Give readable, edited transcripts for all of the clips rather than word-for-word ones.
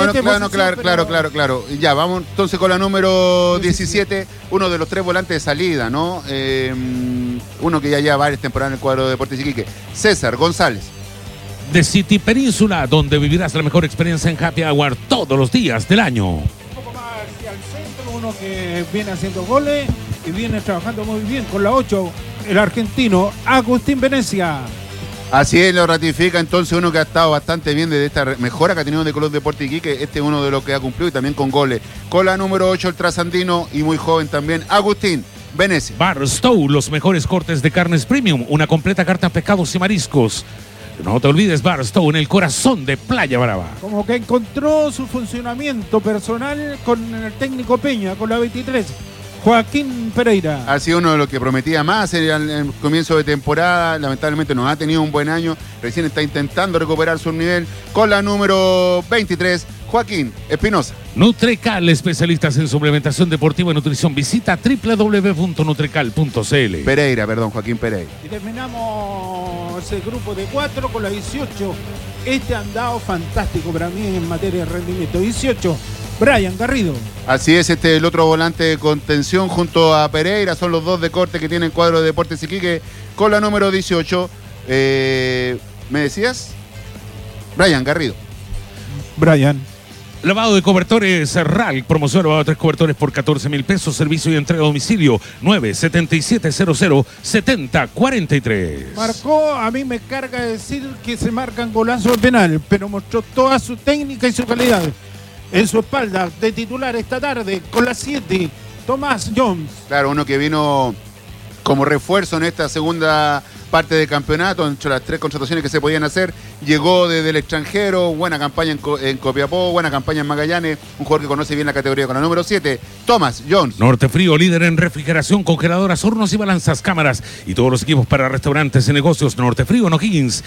Claro. Ya, vamos entonces con la número 17, uno de los tres volantes de salida, ¿no? Uno que ya lleva varias temporadas en el cuadro de Deportes Iquique, César González. De City Península, donde vivirás la mejor experiencia en Happy Hour todos los días del año. Un poco más hacia el centro, uno que viene haciendo goles y viene trabajando muy bien con la 8, el argentino Agustín Venecia. Así es, lo ratifica entonces uno que ha estado bastante bien desde esta mejora que ha tenido de Club Deportes Iquique. Este es uno de los que ha cumplido y también con goles. Con la número 8, el trasandino y muy joven también, Agustín Venecia. Barstow, los mejores cortes de carnes premium, una completa carta de pescados y mariscos. No te olvides, Barstow, en el corazón de Playa Brava. Como que encontró su funcionamiento personal con el técnico Peña, con la 23, Joaquín Pereira. Ha sido uno de los que prometía más en el comienzo de temporada. Lamentablemente no ha tenido un buen año. Recién está intentando recuperar su nivel. Con la número 23, Joaquín Espinosa. Nutrecal, especialistas en suplementación deportiva y nutrición. Visita www.nutrecal.cl. Joaquín Pereira. Y terminamos ese grupo de 4 con la 18. Este andado fantástico para mí en materia de rendimiento. 18, Brian Garrido. Así es, el otro volante de contención junto a Pereira. Son los dos de corte que tiene el cuadro de Deportes Iquique. Con la número 18, ¿me decías? Brian Garrido. Brian. Lavado de cobertores RAL, promoción lavado de 3 cobertores por 14.000 pesos, servicio y entrega a domicilio 977007043. Marcó, a mí me carga decir que se marcan golazos de penal, pero mostró toda su técnica y su calidad. En su espalda, de titular esta tarde, con la 7, Tomás Jones. Claro, uno que vino como refuerzo en esta segunda parte del campeonato, entre las 3 contrataciones que se podían hacer, llegó desde el extranjero, buena campaña en Copiapó, buena campaña en Magallanes, un jugador que conoce bien la categoría. Con la número 7, Tomás Jones. Nortefrío, líder en refrigeración, congeladoras, hornos y balanzas, cámaras y todos los equipos para restaurantes y negocios. Nortefrío en O'Higgins,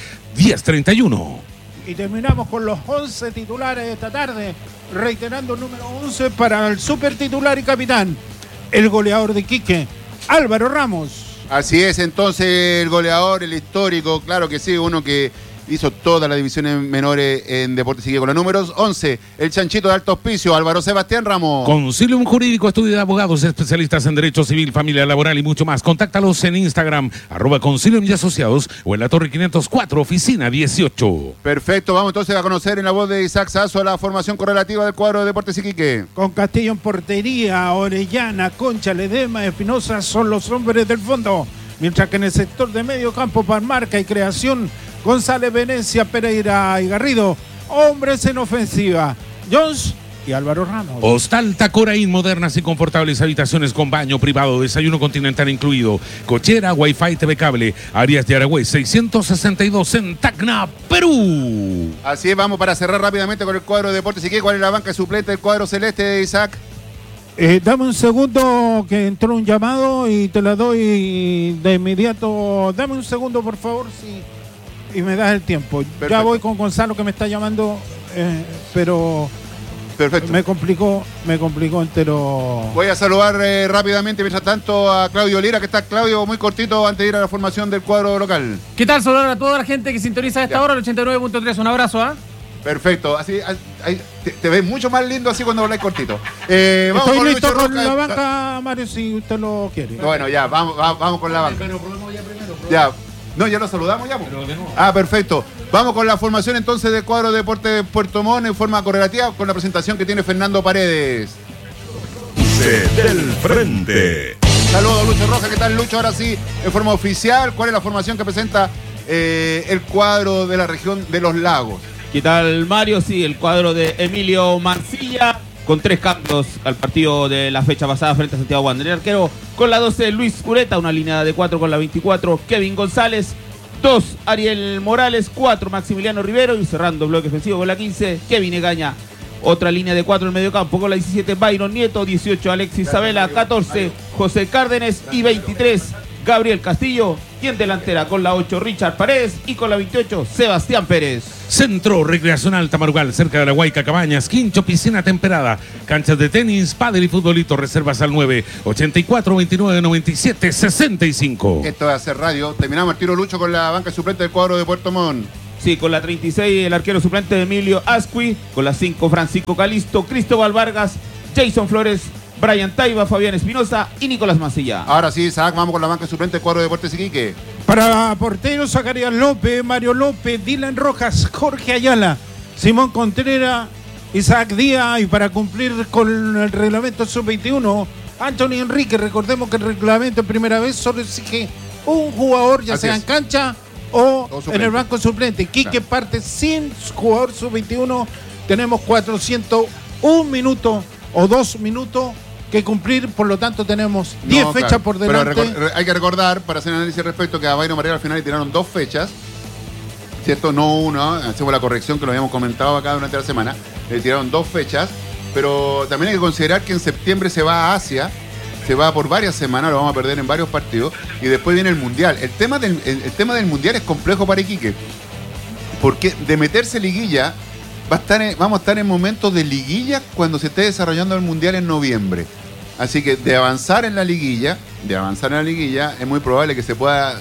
1031. Y terminamos con los 11 titulares de esta tarde, reiterando el número 11 para el super titular y capitán, el goleador de Iquique, Álvaro Ramos. Así es, entonces, el goleador, el histórico, claro que sí, uno que hizo todas las divisiones menores en Deportes Iquique. Con los números 11, el chanchito de alto auspicio, Álvaro Sebastián Ramos. Concilium Jurídico, estudio de abogados, especialistas en derecho civil, familia laboral y mucho más. Contáctalos en Instagram, @Concilium y Asociados, o en la Torre 504, oficina 18. Perfecto, vamos entonces a conocer en la voz de Isaac Sazo la formación correlativa del cuadro de Deportes Iquique. Con Castillo en portería, Orellana, Concha, Ledema, Espinosa son los hombres del fondo. Mientras que en el sector de medio campo, para marca y creación, González, Venecia, Pereira y Garrido, hombres en ofensiva, Jones y Álvaro Ramos. Hostal Tacoraín, modernas y confortables habitaciones con baño privado, desayuno continental incluido, cochera, wifi, TV cable, Arias de Aragüey 662 en Tacna, Perú. Así es, vamos para cerrar rápidamente con el cuadro de Deportes Iquique. ¿Cuál es la banca suplente del cuadro celeste, Isaac? Dame un segundo que entró un llamado y te la doy de inmediato. Dame un segundo, por favor, y me das el tiempo. Perfecto. Ya voy con Gonzalo que me está llamando, pero perfecto. Me complicó entero. Voy a saludar rápidamente, mientras tanto, a Claudio Lira, que está, Claudio, muy cortito antes de ir a la formación del cuadro local. ¿Qué tal? Saludar a toda la gente que sintoniza a esta hora, el 89.3. Un abrazo, ¿ah? Perfecto, así te ves mucho más lindo así cuando habláis cortito. Vamos. Estoy listo con la banca, Mario, si usted lo quiere. Bueno, ya, vamos con la banca. Pero probemos ya primero. Ya. No, ya lo saludamos ya. Perfecto. Vamos con la formación entonces del cuadro de Deportes Puerto Montt en forma correlativa con la presentación que tiene Fernando Paredes. Del frente. Saludos, Lucho Rojas. ¿Qué tal, Lucho? Ahora sí, en forma oficial, ¿cuál es la formación que presenta el cuadro de la región de los lagos? ¿Qué tal, Mario? Sí, el cuadro de Emilio Mancilla, con 3 cambios al partido de la fecha pasada frente a Santiago Wander. El arquero con la 12, Luis Pureta, una línea de 4 con la 24, Kevin González, 2, Ariel Morales, 4, Maximiliano Rivero, y cerrando el bloque ofensivo con la 15, Kevin Egaña. Otra línea de 4 en el medio campo con la 17, Byron Nieto, 18, Alexis Isabela, 14, José Cárdenas y 23, Gabriel Castillo. Y en delantera con la 8, Richard Paredes, y con la 28, Sebastián Pérez. Centro Recreacional Tamarugal, cerca de la Huayca Cabañas, quincho, piscina temperada, canchas de tenis, pádel y futbolito. Reservas al 984-29-97-65. Esto es hacer radio. Terminamos el tiro, Lucho, con la banca suplente del cuadro de Puerto Montt. Sí, con la 36 el arquero suplente Emilio Asqui, con la 5 Francisco Calisto, Cristóbal Vargas, Jason Flores, Brian Taiba, Fabián Espinosa y Nicolás Mancilla. Ahora sí, Isaac, vamos con la banca suplente, cuadro de Deportes Iquique. Para porteros, Zacarías López, Mario López, Dylan Rojas, Jorge Ayala, Simón Contreras, Isaac Díaz. Y para cumplir con el reglamento sub-21, Anthony Enrique. Recordemos que el reglamento en primera vez solo exige un jugador, ya Así sea es. en cancha o suplente. en el banco suplente. Quique parte sin jugador sub-21. Tenemos 401 minutos o 2 minutos que cumplir, por lo tanto tenemos 10 No, fechas claro, por pero delante. hay que recordar, para hacer análisis al respecto, que a Bayron Marrero al final le tiraron 2 fechas, ¿cierto? No una, hacemos la corrección que lo habíamos comentado acá durante la semana, le tiraron 2 fechas, pero también hay que considerar que en septiembre se va a Asia, se va por varias semanas, lo vamos a perder en varios partidos, y después viene el Mundial. El tema del Mundial es complejo para Iquique, porque de meterse liguilla, vamos a estar en momentos de liguilla cuando se esté desarrollando el Mundial en noviembre. Así que de avanzar en la liguilla, es muy probable que se pueda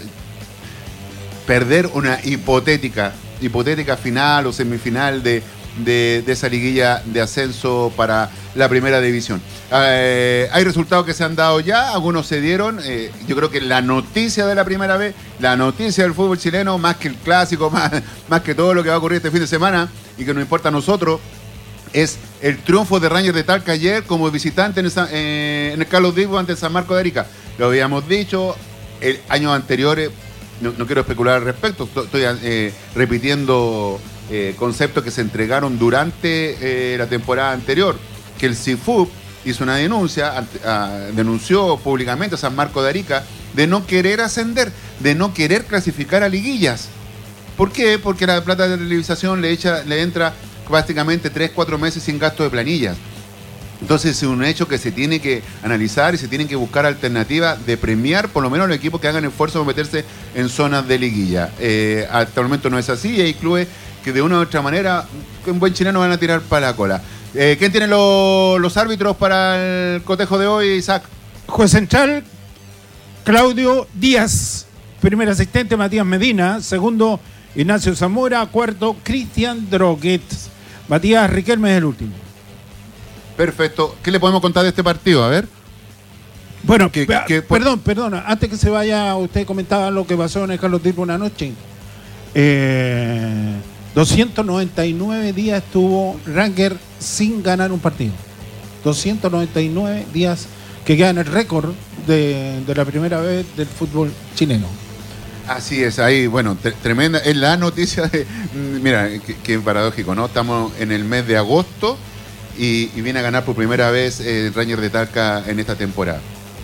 perder una hipotética final o semifinal de esa liguilla de ascenso para la primera división. Hay resultados que se han dado ya, algunos se dieron. Yo creo que la noticia de la primera vez, la noticia del fútbol chileno, más que el clásico, más que todo lo que va a ocurrir este fin de semana y que nos importa a nosotros, es el triunfo de Rangers de Talca ayer como visitante en el Carlos Divo ante San Marcos de Arica. Lo habíamos dicho años anteriores, no quiero especular al respecto, estoy repitiendo conceptos que se entregaron durante la temporada anterior, que el CIFUB hizo una denuncia, denunció públicamente a San Marcos de Arica de no querer ascender, de no querer clasificar a liguillas. ¿Por qué? Porque la plata de televisación le entra prácticamente 3-4 meses sin gasto de planillas. Entonces es un hecho que se tiene que analizar y se tienen que buscar alternativas de premiar por lo menos los equipos que hagan esfuerzo por meterse en zonas de liguilla. Hasta el momento no es así y hay clubes que de una u otra manera, un buen chileno, van a tirar para la cola. ¿Quién tiene los árbitros para el cotejo de hoy, Isaac? Juez central, Claudio Díaz. Primer asistente, Matías Medina. Segundo, Ignacio Zamora. Cuarto, Cristian Droguet. Matías Riquelme es el último. Perfecto. ¿Qué le podemos contar de este partido? A ver. Bueno, perdón. perdón. Antes que se vaya, usted comentaba lo que pasó en el Carlos Tipo una noche. 299 días estuvo Ranger sin ganar un partido. 299 días que queda en el récord de la primera vez del fútbol chileno. Así es, ahí, bueno, tremenda, es la noticia de, mira, qué paradójico, ¿no? Estamos en el mes de agosto y viene a ganar por primera vez el Rangers de Talca en esta temporada.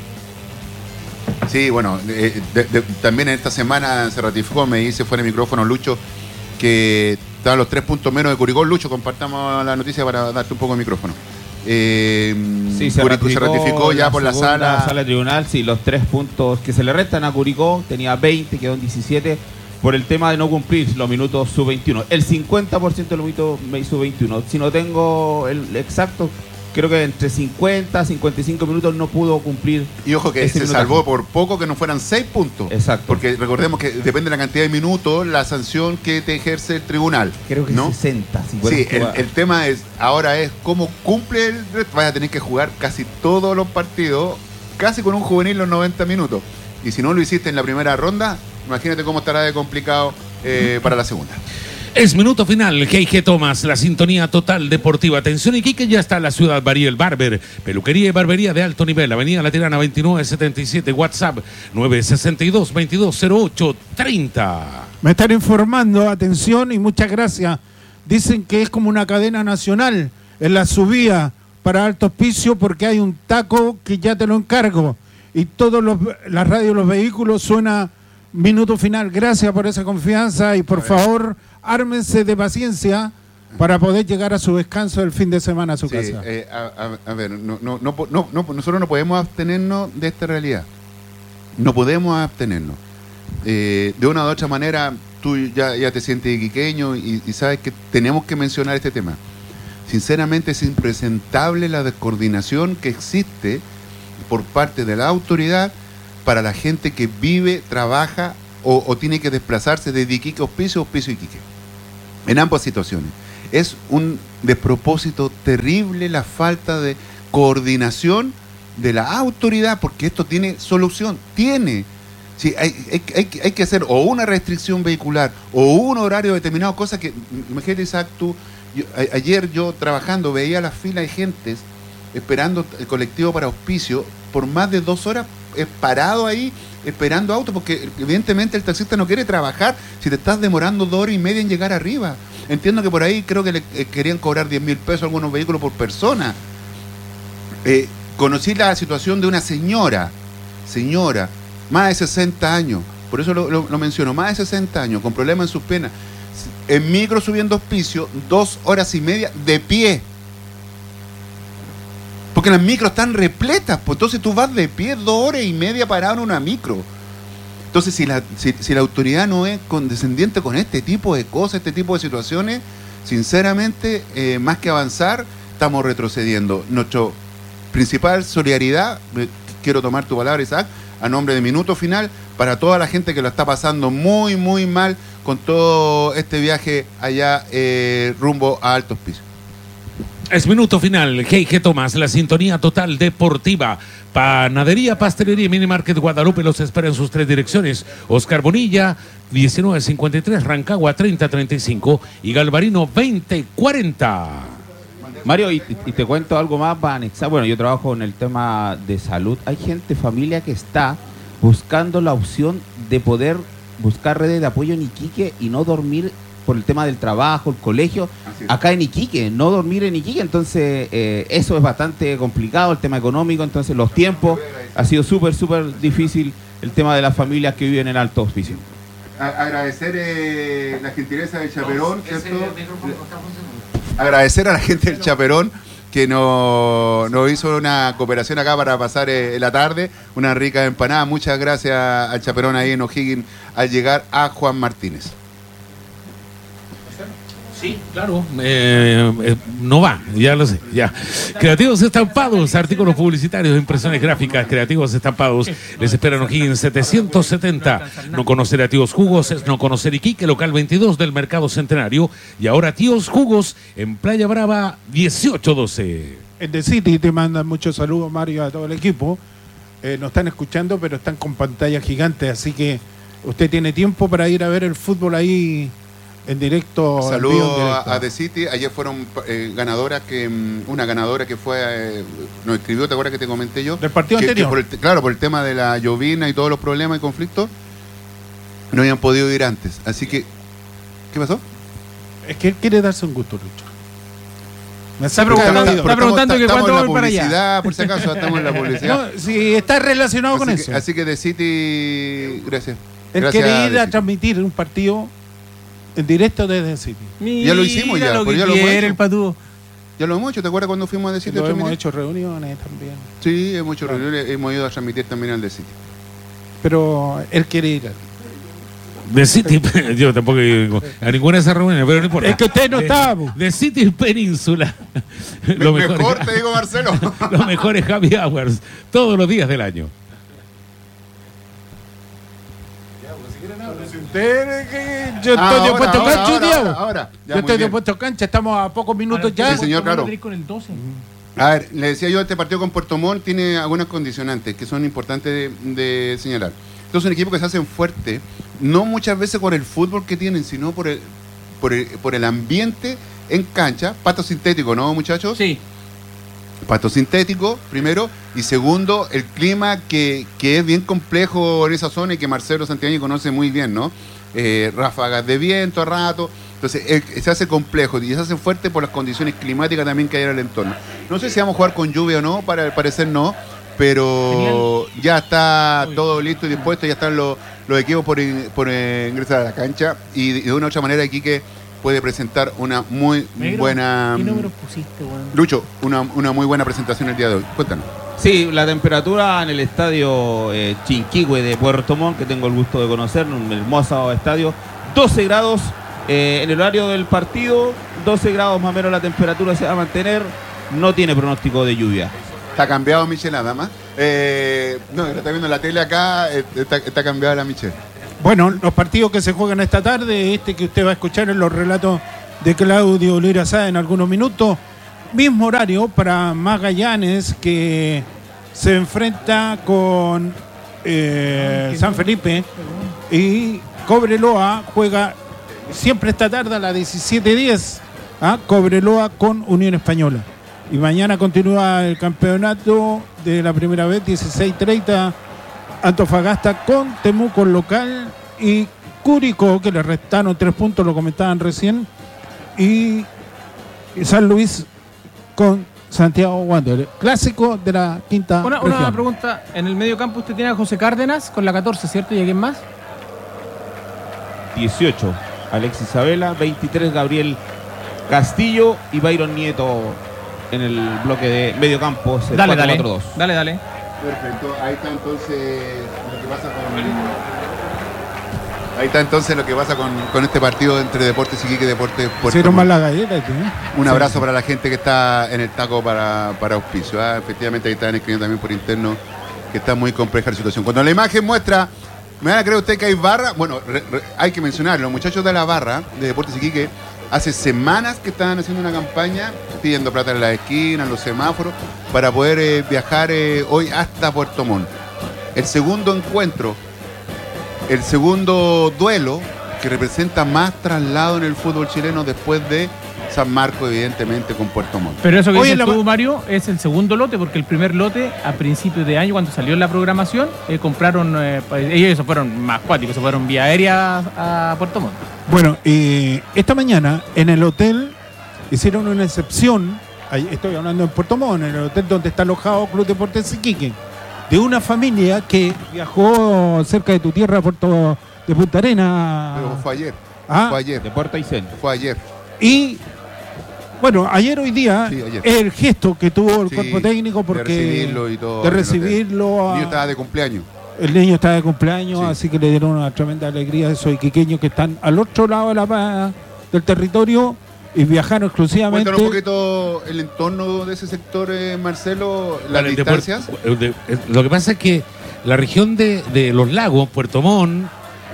Sí, bueno, también en esta semana se ratificó, me dice fuera de micrófono Lucho, que estaban los 3 puntos menos de Curicó. Lucho, compartamos la noticia para darte un poco de micrófono. Sí, se ratificó ya por la sala de tribunal, sí, los 3 puntos que se le restan a Curicó, tenía 20, quedó en 17, por el tema de no cumplir los minutos sub-21. El 50% de los minutos sub-21. Si no tengo el exacto, creo que entre 50 y 55 minutos no pudo cumplir. Y ojo que se salvó por poco que no fueran 6 puntos. Exacto. Porque recordemos que depende de la cantidad de minutos la sanción que te ejerce el tribunal. Creo que ¿no? 60. Sí, el tema ahora es cómo cumple el resto. Vas a tener que jugar casi todos los partidos, casi con un juvenil los 90 minutos. Y si no lo hiciste en la primera ronda, imagínate cómo estará de complicado para la segunda. Es minuto final, G&G Thomas, la sintonía total deportiva. Atención, Iquique, ya está la ciudad Bariel Barber, peluquería y barbería de alto nivel, Avenida La Tirana 2977, WhatsApp 962-2208-30. Me están informando, atención y muchas gracias. Dicen que es como una cadena nacional en la subida para Alto Hospicio porque hay un taco que ya te lo encargo. Y todos las radios, los vehículos suena minuto final. Gracias por esa confianza y por favor, ármense de paciencia para poder llegar a su descanso el fin de semana a su casa. A ver, nosotros no podemos abstenernos de esta realidad. No podemos abstenernos. De una u otra manera, tú ya te sientes iquiqueño y sabes que tenemos que mencionar este tema. Sinceramente es impresentable la descoordinación que existe por parte de la autoridad para la gente que vive, trabaja o tiene que desplazarse de Iquique a Hospicio, Hospicio a Iquique. en ambas situaciones. Es un despropósito terrible la falta de coordinación de la autoridad, porque esto tiene solución, Sí, hay que hacer o una restricción vehicular o un horario determinado, cosa que, imagínate, Isaac, ayer yo trabajando veía las filas de gentes esperando el colectivo para auspicio por más de 2 horas parado ahí esperando auto, porque evidentemente el taxista no quiere trabajar si te estás demorando 2 horas y media en llegar arriba. Entiendo que por ahí creo que le querían cobrar 10.000 pesos a algunos vehículos por persona. Conocí la situación de una señora, más de 60 años, por eso lo menciono, más de 60 años, con problemas en sus piernas, en micro subiendo auspicio, 2 horas y media de pie. Porque las micros están repletas, pues entonces tú vas de pie 2 horas y media parado en una micro. Entonces, si la autoridad no es condescendiente con este tipo de cosas, este tipo de situaciones, sinceramente, más que avanzar, estamos retrocediendo. Nuestra principal solidaridad, quiero tomar tu palabra, Isaac, a nombre de Minuto Final, para toda la gente que lo está pasando muy, muy mal con todo este viaje allá rumbo a Alto Hospicio. Es Minuto Final. G.G. Tomás, la sintonía total deportiva. Panadería, pastelería y mini market Guadalupe los espera en sus 3 direcciones. Oscar Bonilla, 1953, Rancagua 3035 y Galvarino 2040. Mario, y te cuento algo más para anexar. Bueno, yo trabajo en el tema de salud. Hay familia que está buscando la opción de poder buscar redes de apoyo en Iquique y no dormir por el tema del trabajo, el colegio, acá en Iquique, no dormir en Iquique. Entonces, eso es bastante complicado, el tema económico. Entonces, los tiempos, ha sido súper difícil el tema de las familias que viven en Alto Hospicio. Agradecer la gentileza del Chaperón, ¿cierto? Agradecer a la gente del Chaperón que nos hizo una cooperación acá para pasar la tarde, una rica empanada. Muchas gracias al Chaperón ahí en O'Higgins al llegar a Juan Martínez. Sí, claro. No va, ya lo sé. Ya. Creativos estampados, artículos publicitarios, impresiones gráficas, creativos estampados. Les esperan O'Higgins 770. No conocer a Tíos Jugos es no conocer Iquique, local 22 del Mercado Centenario. Y ahora Tíos Jugos en Playa Brava 1812. En The City te mandan muchos saludos, Mario, a todo el equipo. Nos están escuchando, pero están con pantalla gigante, así que usted tiene tiempo para ir a ver el fútbol ahí en directo. Saludos a The City. Ayer fueron ganadoras, una ganadora que fue, nos escribió, ¿te acuerdas que te comenté yo? Del partido anterior. Por el tema de la llovina y todos los problemas y conflictos, no habían podido ir antes. Así que, ¿qué pasó? Es que él quiere darse un gusto, Lucho. Me está preguntando que cuándo voy para allá. Por si acaso, estamos en la publicidad. No, si está relacionado con eso. Así que The City, gracias. Él quiere ir a transmitir un partido en directo desde City. Mira, ya lo hicimos ya, lo que ya lo hemos hecho. El Patúo. Ya lo hemos hecho, ¿te acuerdas cuando fuimos a The City? Hemos hecho reuniones también. Sí, hemos hecho reuniones, hemos ido a transmitir también al The City. Pero él quiere ir The City, yo tampoco digo a ninguna de esas reuniones, pero no importa. Es que usted no estaba. The City Península. Lo mejor te digo, Marcelo. Los mejores happy hours todos los días del año. Yo estoy dispuesto a cancha, Diego. Ahora. Yo estoy dispuesto a cancha, estamos a pocos minutos ya. Sí, señor, claro. Con el 12. A ver, le decía yo, este partido con Puerto Montt tiene algunas condicionantes que son importantes de señalar. Entonces, un equipo que se hacen fuerte, no muchas veces por el fútbol que tienen, sino por el ambiente en cancha. Pasto sintético, ¿no, muchachos? Sí. Pasto sintético, primero, y segundo, el clima que es bien complejo en esa zona y que Marcelo Santiago conoce muy bien, ¿no? Ráfagas de viento a rato, entonces se hace complejo y se hace fuerte por las condiciones climáticas también que hay en el entorno. No sé si vamos a jugar con lluvia o no, para al parecer no, pero genial. Ya está todo listo y dispuesto, ya están los equipos por ingresar a la cancha y de una u otra manera aquí que puede presentar una muy buena... ¿Qué números pusiste, weón? Lucho, una muy buena presentación el día de hoy. Cuéntanos. Sí, la temperatura en el estadio Chinquihue de Puerto Montt, que tengo el gusto de conocer, un hermoso estadio, 12 grados en el horario del partido, 12 grados más o menos la temperatura se va a mantener, no tiene pronóstico de lluvia. Está cambiado Michelle nada más. No, está viendo la tele acá, está cambiada la Michelle. Bueno, los partidos que se juegan esta tarde, que usted va a escuchar en los relatos de Claudio Lira Sáez en algunos minutos. Mismo horario para Magallanes, que se enfrenta con San Felipe, y Cobreloa juega siempre esta tarde a las 17:10, Cobreloa con Unión Española. Y mañana continúa el campeonato de la primera vez, 16:30, Antofagasta con Temuco local y Curicó, que le restaron 3 puntos, lo comentaban recién, y San Luis con Santiago Wanderers, clásico de la quinta región. Una pregunta, en el medio campo usted tiene a José Cárdenas con la 14, ¿cierto? ¿Y a quién más? 18, Alexis Isabela, 23, Gabriel Castillo y Byron Nieto en el bloque de medio campo. Dale. Perfecto, ahí está entonces lo que pasa con este partido entre Deportes Iquique y Deportes Puerto Montt. La galleta, Un abrazo para la gente que está en el taco para auspicio. Efectivamente, ahí están escribiendo también por interno que está muy compleja la situación. Cuando la imagen muestra, ¿me van a creer usted que hay barra? Bueno, hay que mencionar, los muchachos de la barra de Deportes Iquique hace semanas que estaban haciendo una campaña pidiendo plata en las esquinas, en los semáforos, para poder viajar hoy hasta Puerto Montt. El segundo encuentro, el segundo duelo que representa más traslado en el fútbol chileno después de San Marcos, evidentemente, con Puerto Montt. Pero eso que dices tú, Mario, es el segundo lote, porque el primer lote, a principios de año, cuando salió la programación, compraron, ellos se fueron más cuáticos, se fueron vía aérea a Puerto Montt. Bueno, esta mañana en el hotel hicieron una excepción, estoy hablando en Puerto Montt, en el hotel donde está alojado Club Deportes Iquique, de una familia que viajó cerca de tu tierra, Puerto de Punta Arenas. Pero fue ayer. Fue ayer. De Puerto Aysén. Fue ayer. Y bueno, hoy día, el gesto que tuvo el cuerpo técnico, porque de recibirlo y todo. De recibirlo. El niño estaba de cumpleaños. El niño estaba de cumpleaños, así que le dieron una tremenda alegría a esos iquiqueños que están al otro lado del territorio y viajaron exclusivamente. Cuéntanos un poquito el entorno de ese sector, Marcelo, las distancias. Lo que pasa es que la región de los lagos, Puerto Montt,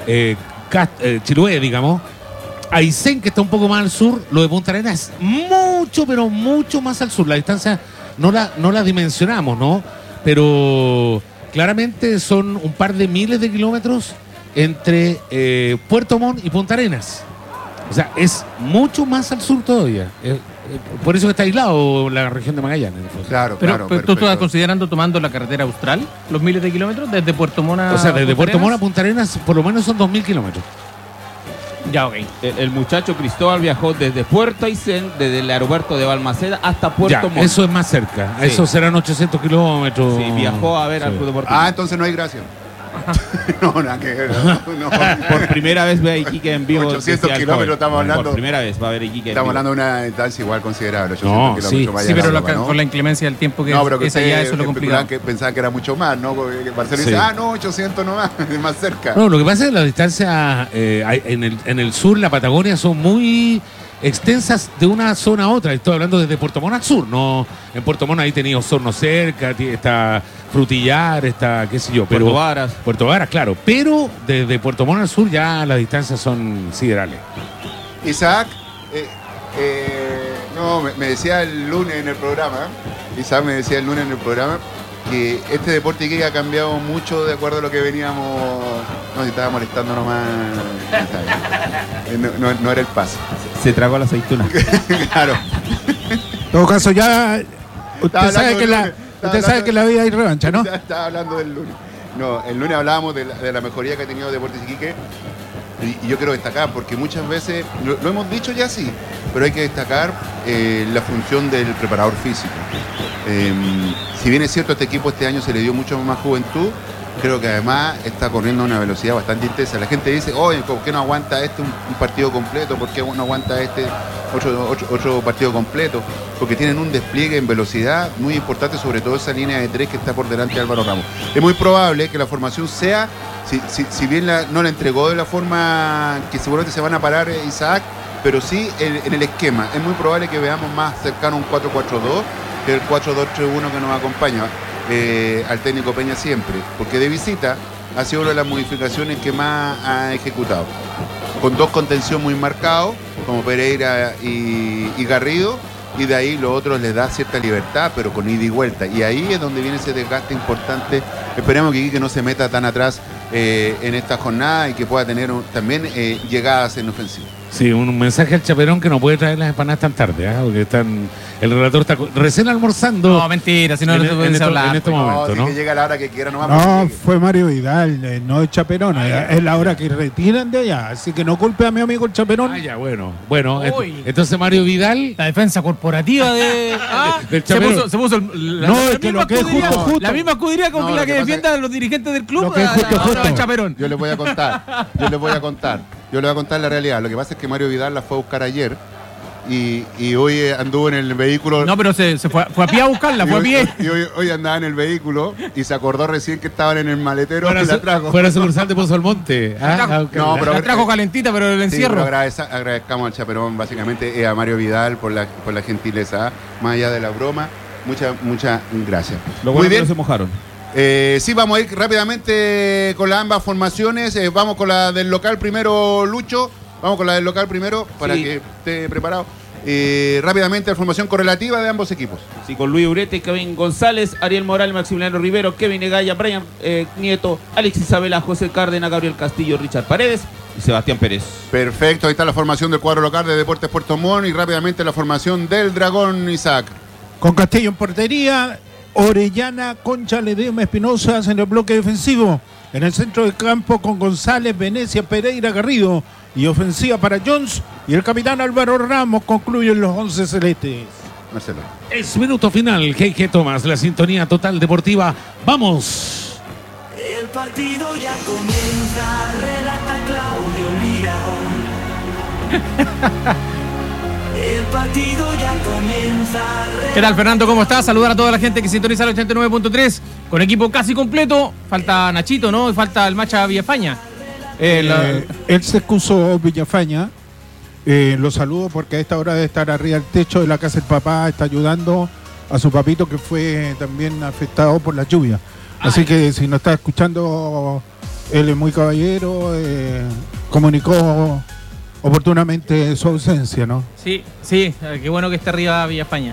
Chiloé, digamos, Aysén, que está un poco más al sur, lo de Punta Arenas es mucho, pero mucho más al sur. La distancia no la dimensionamos, ¿no? Pero claramente son un par de miles de kilómetros entre Puerto Montt y Punta Arenas. O sea, es mucho más al sur todavía. Por eso que está aislado la región de Magallanes. Claro, pero ¿tú estás considerando tomando la carretera austral, los miles de kilómetros, desde Puerto Montt a... O sea, desde Puerto Montt a Punta Arenas por lo menos son 2.000 kilómetros. Ya, ok. El muchacho Cristóbal viajó desde Puerto Aysén, desde el aeropuerto de Balmaceda hasta Puerto Montt. Eso es más cerca. Sí. Eso serán 800 kilómetros. Sí, viajó a ver al Club Deportivo. Entonces no hay gracia. No, nada que ver. No. Por primera vez ve a Iquique en vivo. 800 kilómetros estamos hablando. Por primera vez va a ver a Iquique. Estamos hablando de una distancia igual considerable. 800 kilómetros. Sí, pero con la inclemencia del tiempo que pero que es allá, eso es lo complicado. Que pensaban que era mucho más, ¿no? Porque Marcelo dice, 800 nomás, es más cerca. No, lo que pasa es que las distancias en el sur, la Patagonia, son muy extensas de una zona a otra. Estoy hablando desde Puerto Montt al sur, no. En Puerto Montt ahí tenía Osorno cerca, está Frutillar, está qué sé yo, pero Puerto Varas, claro, pero desde Puerto Montt al sur ya las distancias son siderales. Isaac, me decía el lunes en el programa, que este deporte Iquique ha cambiado mucho de acuerdo a lo que veníamos. No, si estaba molestando nomás. No era el paso. Se tragó la aceituna. Claro. En todo caso, ya usted sabe que la vida hay revancha, ¿no? Estaba hablando del lunes. No, el lunes hablábamos de la mejoría que ha tenido Deportes Iquique. Y yo quiero destacar, porque muchas veces, lo hemos dicho ya sí, pero hay que destacar la función del preparador físico. Si bien es cierto, a este equipo este año se le dio mucho más juventud, creo que además está corriendo a una velocidad bastante intensa. La gente dice, oye, ¿por qué no aguanta un partido completo? ¿Por qué no aguanta otro partido completo? Porque tienen un despliegue en velocidad muy importante, sobre todo esa línea de 3 que está por delante de Álvaro Ramos. Es muy probable que la formación sea, si bien no la entregó de la forma que seguramente se van a parar Isaac, pero sí en el esquema. Es muy probable que veamos más cercano a un 4-4-2 que el 4-2-3-1 que nos acompaña al técnico Peña siempre. Porque de visita ha sido una de las modificaciones que más ha ejecutado. Con dos contención muy marcados, como Pereira y Garrido, y de ahí los otros les da cierta libertad, pero con ida y vuelta. Y ahí es donde viene ese desgaste importante. Esperemos que Iquique no se meta tan atrás en esta jornada y que pueda tener también llegadas en ofensiva. Sí, un mensaje al Chaperón que no puede traer las empanadas tan tarde, porque el relator está recién almorzando. No, mentira, si no se puede hablar. En este momento, ¿no? Que llega a la hora que quiera nomás. No, fue Mario Vidal, no el Chaperón. Es la hora que retiran de allá. Así que no culpe a mi amigo el Chaperón. Ah, ya, bueno. Bueno, Uy. entonces Mario Vidal. La defensa corporativa de. del Chaperón. se puso No, es que lo que es justo. La misma escudería como No, la lo que que pasa defienda a los dirigentes del club. Lo que es justo. El Chaperón. Yo les voy a contar la realidad. Lo que pasa es que Mario Vidal la fue a buscar ayer y hoy anduvo en el vehículo. No, pero se fue a pie a buscarla, fue a pie. Y hoy andaba en el vehículo y se acordó recién que estaban en el maletero y la trajo. Fuera sucursal de Pozo Almonte. No, pero La trajo calentita, pero el Sí, encierro. pero agradezcamos al Chaperón, básicamente a Mario Vidal por la gentileza, más allá de la broma. Muchas gracias. Lo Muy bueno que bien. no se mojaron. Sí, vamos a ir rápidamente con las ambas formaciones. Vamos con la del local primero, Lucho. Vamos con la del local primero para Sí. que esté preparado. Rápidamente la formación correlativa de ambos equipos. Sí, con Luis Urete, Kevin González, Ariel Morales, Maximiliano Rivero, Kevin Egaya, Brian Nieto, Alex Isabela, José Cárdenas, Gabriel Castillo, Richard Paredes y Sebastián Pérez. Perfecto, ahí está la formación del cuadro local de Deportes Puerto Montt y rápidamente la formación del Dragón, Isaac. Con Castillo en portería, Orellana, Concha, Ledesma, Espinosa en el bloque defensivo. En el centro del campo con González, Venecia, Pereira, Garrido. Y ofensiva para Jones. Y el capitán Álvaro Ramos concluyen los 11 celestes. Marcelo. Es minuto final. G.G. Tomás, la sintonía total deportiva. ¡Vamos! El partido ya comienza, relata Claudio Lira. El partido ya comienza. ¿Qué tal, Fernando? ¿Cómo estás? Saludar a toda la gente que sintoniza el 89.3 con equipo casi completo. Falta Nachito, ¿no? Y falta el Macha Villafaña. Él se excusó, Villafaña. Lo saludo porque a esta hora de estar arriba del techo de la casa del papá está ayudando a su papito que fue también afectado por la lluvia. Así que si no está escuchando, él es muy caballero, comunicó oportunamente su ausencia, ¿no? Sí, qué bueno que esté arriba Villafaña.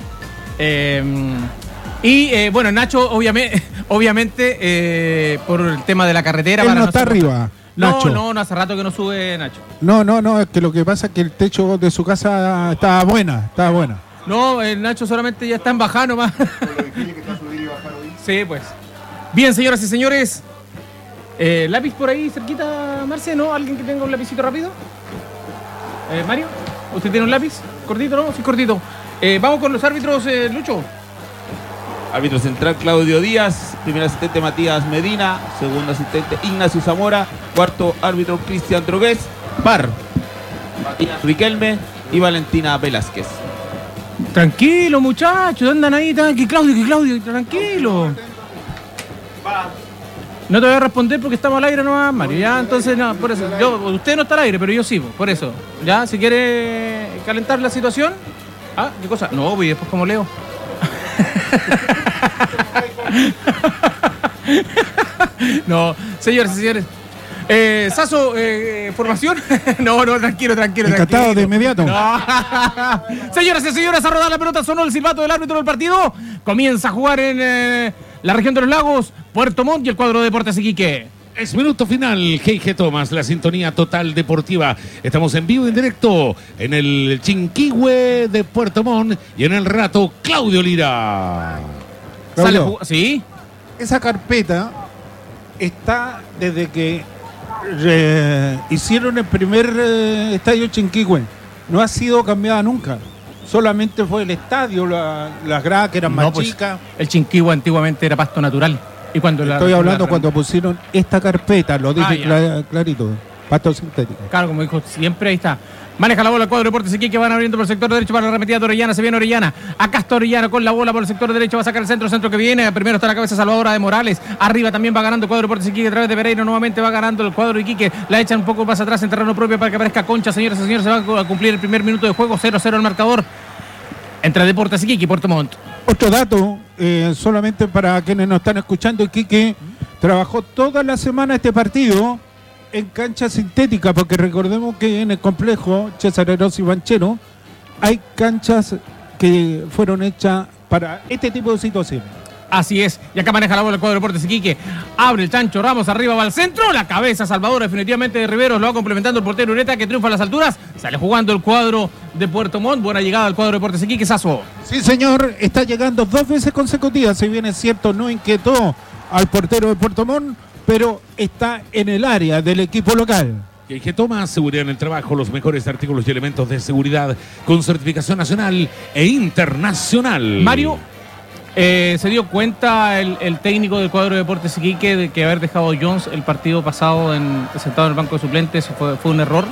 Bueno, Nacho, obviamente por el tema de la carretera. Él para no está arriba, Nacho. No, hace rato que no sube Nacho. No, es que lo que pasa es que el techo de su casa estaba buena. No, el Nacho solamente ya está en bajada nomás. Sí, pues. Bien, señoras y señores. ¿Lápiz por ahí cerquita, Marce? ¿No? ¿Alguien que tenga un lapicito rápido? Mario, ¿usted tiene un lápiz? ¿Cortito, no? Sí, cortito. Vamos con los árbitros, Lucho. Árbitro central Claudio Díaz, primer asistente Matías Medina, segundo asistente Ignacio Zamora, cuarto árbitro Cristian Drogués, par Matías Riquelme y Valentina Velázquez. Tranquilo, muchachos, andan ahí, que Claudio, tranquilo. No te voy a responder porque estamos al aire nomás, Mario. Ya, entonces, no, por eso. Usted no está al aire, pero yo sí, por eso. Ya, si quiere calentar la situación. Ah, ¿qué cosa? No, voy después como leo. No, señores y señores. Saso, formación. No, tranquilo. Encantado de inmediato. No. Señoras y señores, a rodar la pelota, sonó el silbato del árbitro del partido. Comienza a jugar en la región de los lagos, Puerto Montt y el cuadro de Deportes Iquique. Es minuto final, G.G. Tomás, la sintonía total deportiva. Estamos en vivo y en directo en el Chinquihue de Puerto Montt y en el rato Claudio Lira. Claudio, ¿Sí? esa carpeta está desde que hicieron el primer estadio Chinquihue. No ha sido cambiada nunca. Solamente fue el estadio, las gradas que eran más Pues, chicas. el Chinquihue antiguamente era pasto natural. Y cuando Estoy hablando cuando pusieron esta carpeta, lo dije ya. clarito, pasto sintético. Claro, como dijo siempre, ahí está. Maneja la bola el cuadro de Deportes Iquique, van abriendo por el sector derecho para la arremetida de Orellana, se viene Orellana. Acá está Orellana con la bola por el sector derecho, va a sacar el centro que viene. Primero está la cabeza salvadora de Morales. Arriba también va ganando el cuadro de Deportes Iquique a través de Pereira, nuevamente va ganando el cuadro de Iquique. La echan un poco más atrás en terreno propio para que aparezca Concha. Señoras y señores, se va a cumplir el primer minuto de juego, 0-0 el marcador entre Deportes Iquique y Puerto Montt. Otro dato, solamente para quienes nos están escuchando, Iquique trabajó toda la semana este partido en cancha sintética, porque recordemos que en el complejo César Eros y Banchero hay canchas que fueron hechas para este tipo de situaciones. Así es, y acá maneja la bola el cuadro de Deportes Iquique. Abre el Chancho Ramos, arriba va al centro. La cabeza salvadora definitivamente de Riveros. Lo va complementando el portero Ureta, que triunfa a las alturas. Sale jugando el cuadro de Puerto Montt. Buena llegada al cuadro de Deportes Iquique, Sazo. Sí, señor, está llegando 2 veces consecutivas. Si bien es cierto, no inquietó al portero de Puerto Montt, pero está en el área del equipo local. Que toma seguridad en el trabajo, los mejores artículos y elementos de seguridad con certificación nacional e internacional. Mario, se dio cuenta el técnico del cuadro de Deportes Iquique de que haber dejado a Jones el partido pasado sentado en el banco de suplentes fue un error.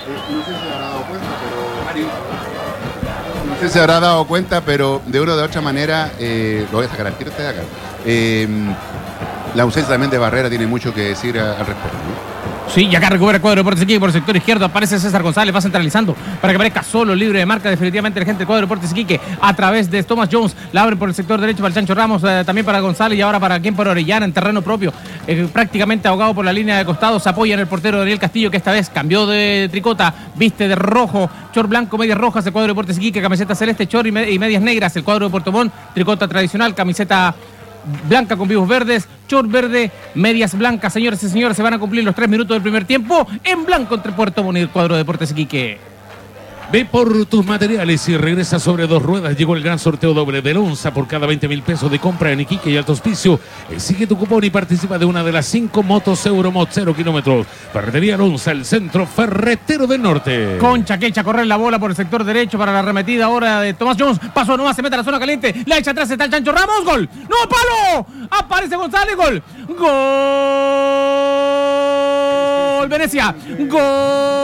No sé si se habrá dado cuenta, pero de una o de otra manera, lo voy a sacar al tiro de acá. La ausencia también de Barrera tiene mucho que decir al respecto, ¿no? Sí, y acá recupera el cuadro de Deportes Iquique por el sector izquierdo. Aparece César González, va centralizando para que aparezca solo, libre de marca definitivamente la gente del cuadro de Deportes Iquique a través de Thomas Jones. La abre por el sector derecho para el Chancho Ramos, también para González y ahora para quien, por Orellana en terreno propio. Prácticamente ahogado por la línea de costados. Se apoya en el portero Daniel Castillo, que esta vez cambió de tricota, viste de rojo, short blanco, medias rojas el cuadro de Deportes Iquique, camiseta celeste, short y medias negras el cuadro de Puerto Montt, tricota tradicional, camiseta blanca con vivos verdes, short verde, medias blancas. Señores y señores, se van a cumplir los 3 minutos del primer tiempo en blanco entre Puerto Montt y el cuadro de Deportes Iquique. Ve por tus materiales y regresa sobre 2 ruedas. Llegó el gran sorteo doble de Lonza por cada 20.000 pesos de compra en Iquique y Alto Hospicio. Sigue tu cupón y participa de una de las 5 motos Euromot 0 kilómetros. Ferretería Lonza, el centro ferretero del norte. Concha que echa a correr la bola por el sector derecho para la arremetida ahora de Tomás Jones. Pasó nomás, se mete a la zona caliente. La echa atrás, está el Chancho Ramos. ¡Gol! ¡No, palo! Aparece González. ¡Gol! ¡Gol! Venecia. ¡Gol!